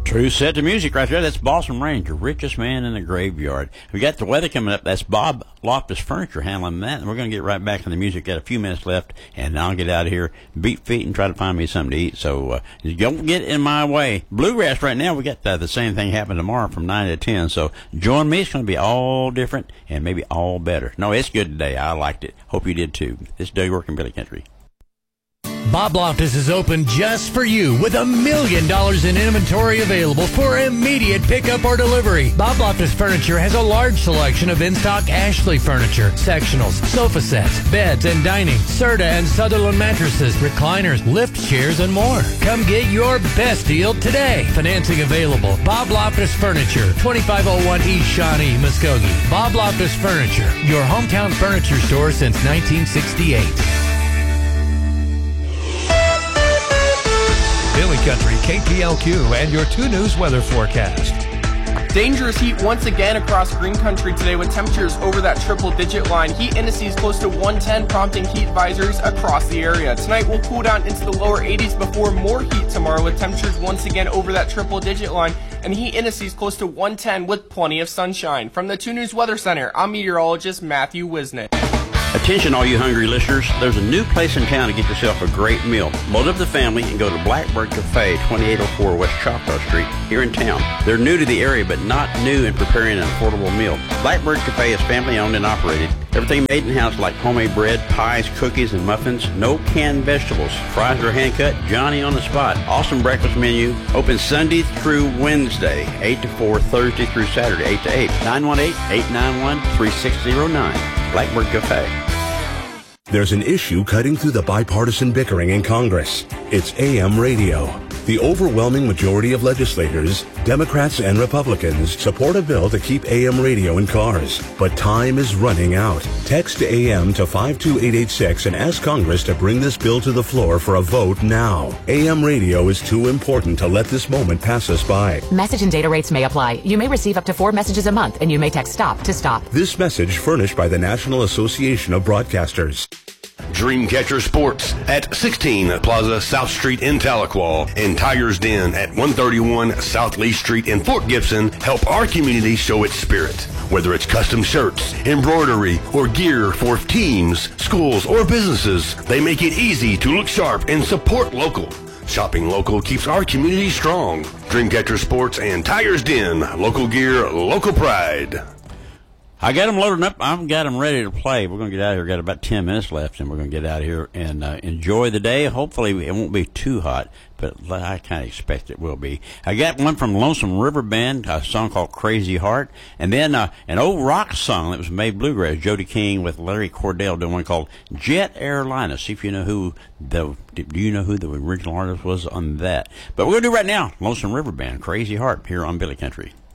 True set to music right there. That's Boston Ranger, richest man in the graveyard. We got the weather coming up. That's Bob Loftus Furniture handling that. And we're going to get right back to the music. Got a few minutes left, and I'll get out of here, beat feet, and try to find me something to eat. So don't get in my way. Bluegrass right now, we got the same thing happen tomorrow from 9 to 10. So join me. It's going to be all different and maybe all better. No, it's good today. I liked it. Hope you did too. This is Doug York in Billy Country. Bob Loftus is open just for you with $1 million in inventory available for immediate pickup or delivery. Bob Loftus Furniture has a large selection of in-stock Ashley furniture, sectionals, sofa sets, beds and dining, Serta and Sutherland mattresses, recliners, lift chairs, and more. Come get your best deal today. Financing available. Bob Loftus Furniture, 2501 East Shawnee, Muskogee. Bob Loftus Furniture, your hometown furniture store since 1968. Billy Country, KPLQ, and your 2 News weather forecast. Dangerous heat once again across Green Country today with temperatures over that triple-digit line. Heat indices close to 110, prompting heat advisories across the area. Tonight we'll cool down into the lower 80s before more heat tomorrow with temperatures once again over that triple-digit line and heat indices close to 110 with plenty of sunshine. From the 2 News Weather Center, I'm meteorologist Matthew Wisnick. Attention all you hungry listeners, there's a new place in town to get yourself a great meal. Load up the family and go to Blackbird Cafe, 2804 West Choctaw Street, here in town. They're new to the area, but not new in preparing an affordable meal. Blackbird Cafe is family owned and operated. Everything made in-house like homemade bread, pies, cookies, and muffins. No canned vegetables. Fries are hand-cut, Johnny on the spot. Awesome breakfast menu. Open Sunday through Wednesday, 8 to 4, Thursday through Saturday, 8 to 8. 918-891-3609. Blackbird Cafe. There's an issue cutting through the bipartisan bickering in Congress. It's AM radio. The overwhelming majority of legislators, Democrats and Republicans, support a bill to keep AM radio in cars. But time is running out. Text AM to 52886 and ask Congress to bring this bill to the floor for a vote now. AM radio is too important to let this moment pass us by. Message and data rates may apply. You may receive up to 4 messages a month, and you may text STOP to stop. This message furnished by the National Association of Broadcasters. Dreamcatcher Sports at 16 Plaza South Street in Tahlequah and Tiger's Den at 131 South Lee Street in Fort Gibson help our community show its spirit. Whether it's custom shirts, embroidery, or gear for teams, schools, or businesses, they make it easy to look sharp and support local. Shopping local keeps our community strong. Dreamcatcher Sports and Tiger's Den, local gear, local pride. I got them loaded up. I've got them ready to play. We're going to get out of here. We've got about 10 minutes left, and we're going to get out of here and enjoy the day. Hopefully, it won't be too hot, but I kind of expect it will be. I got one from Lonesome River Band, a song called Crazy Heart, and then an old rock song that was made bluegrass, Jody King with Larry Cordell doing one called Jet Airliner. See if you know who do you know who the original artist was on that? But we're going to do right now, Lonesome River Band, Crazy Heart, here on Billy Country.